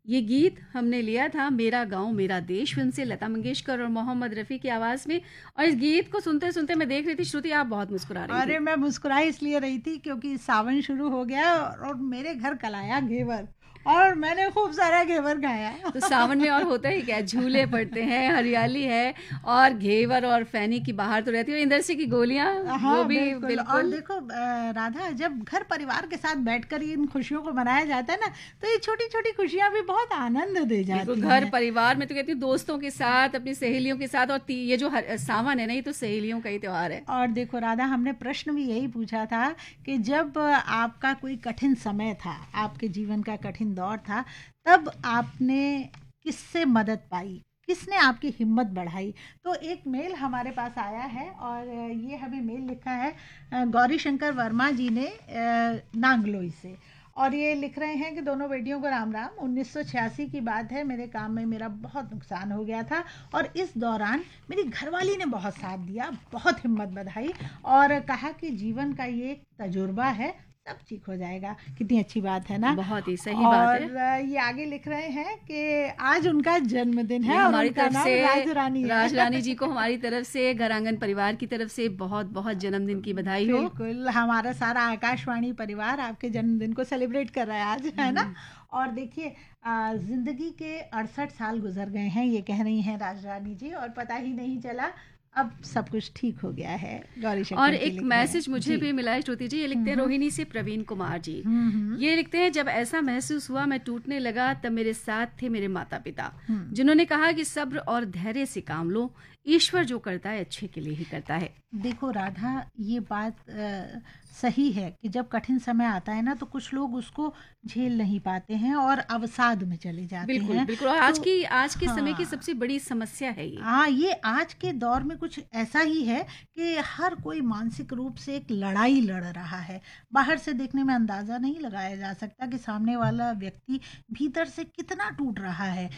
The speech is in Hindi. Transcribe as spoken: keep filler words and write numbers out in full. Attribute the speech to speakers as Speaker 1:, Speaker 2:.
Speaker 1: ये गीत हमने लिया था मेरा गांव मेरा देश फिल्म से, लता मंगेशकर और मोहम्मद रफ़ी की आवाज़ में। और इस गीत को सुनते सुनते मैं देख रही थी श्रुति, आप बहुत मुस्कुरा रही
Speaker 2: अरे
Speaker 1: थी।
Speaker 2: मैं मुस्कुराई इसलिए रही थी क्योंकि सावन शुरू हो गया और, और मेरे घर कल आया घेवर और मैंने खूब सारा घेवर खाया।
Speaker 1: तो सावन में और होता ही क्या, झूले पड़ते हैं, हरियाली है, और घेवर और फैनी की बहार तो रहती है, इंदर सिंह की गोलियां वो
Speaker 2: हाँ
Speaker 1: भी
Speaker 2: बिल्कुल। और
Speaker 1: बिल्कुल।
Speaker 2: देखो अ, राधा, जब घर परिवार के साथ बैठकर इन खुशियों को मनाया जाता है ना, तो ये छोटी छोटी खुशियां भी बहुत आनंद दे
Speaker 1: बिल्कुल,
Speaker 2: जाती
Speaker 1: घर
Speaker 2: हैं।
Speaker 1: परिवार में तो कहती हूँ दोस्तों के साथ, अपनी सहेलियों के साथ, और ती- ये जो हर, सावन है ना, ये तो सहेलियों का ही त्योहार है।
Speaker 2: और देखो राधा, हमने प्रश्न भी यही पूछा था कि जब आपका कोई कठिन समय था, आपके जीवन का कठिन दौर था, तब आपने किससे मदद पाई, किसने आपकी हिम्मत बढ़ाई। तो एक मेल हमारे पास आया है और ये हमें मेल लिखा है अ, गौरी शंकर वर्मा जी ने अ, नांगलोई से। और ये लिख रहे हैं कि दोनों बेटियों को राम राम। उन्नीस सौ छियासी की बात है, मेरे काम में मेरा बहुत नुकसान हो गया था और इस दौरान मेरी घरवाली ने बहुत साथ दिया, बहुत हिम्मत बधाई और कहा कि जीवन का ये एक तजुर्बा है, सब ठीक हो जाएगा। कितनी अच्छी बात है ना।
Speaker 1: बहुत ही सही बात है।
Speaker 2: और अ, ये आगे लिख रहे हैं कि आज उनका जन्मदिन
Speaker 1: ये
Speaker 2: है और
Speaker 1: हमारी
Speaker 2: उनका
Speaker 1: तरफ से,
Speaker 2: नाम राज रानी
Speaker 1: राज
Speaker 2: है।
Speaker 1: रानी जी को हमारी तरफ से, घरांगन परिवार की तरफ से बहुत बहुत जन्मदिन की बधाई हो।
Speaker 2: बिल्कुल, हमारा सारा आकाशवाणी परिवार आपके जन्मदिन को सेलिब्रेट कर रहा है आज, है ना।
Speaker 1: हम्म।
Speaker 2: और देखिए अ, जिंदगी के अड़सठ साल गुजर गए हैं, ये कह रही हैं राज रानी जी, और पता ही नहीं चला, अब सब कुछ ठीक हो गया है। गौरी
Speaker 1: और
Speaker 2: शंकर जी
Speaker 1: एक
Speaker 2: लिख रहे हैं
Speaker 1: मैसेज मुझे
Speaker 2: जी।
Speaker 1: भी मिला है श्रुति जी, ये लिखते हैं
Speaker 2: हम्म
Speaker 1: रोहिणी से प्रवीण कुमार जी।
Speaker 2: हम्म
Speaker 1: ये लिखते हैं, जब ऐसा महसूस हुआ मैं टूटने लगा, तब मेरे साथ थे मेरे माता पिता,
Speaker 2: हम्म।
Speaker 1: जिन्होंने कहा कि सब्र और धैर्य से काम लो, ईश्वर जो करता है अच्छे के लिए ही करता है।
Speaker 2: देखो राधा, ये बात अ, सही है कि जब कठिन समय आता है ना, तो कुछ लोग उसको झेल नहीं पाते हैं और अवसाद में चले जाते
Speaker 1: बिल्कुल
Speaker 2: हैं।
Speaker 1: बिल्कुल, और आज
Speaker 2: तो
Speaker 1: की आज के समय की
Speaker 2: हाँ,
Speaker 1: सबसे बड़ी समस्या है ये।
Speaker 2: हाँ, ये आज के दौर में कुछ ऐसा ही है कि हर कोई मानसिक रूप से एक लड़ाई लड़ रहा है। बाहर से देखने में अंदाजा नहीं लगाया जा सकता कि सामने वाला व्यक्ति भीतर से कितना टूट रहा है।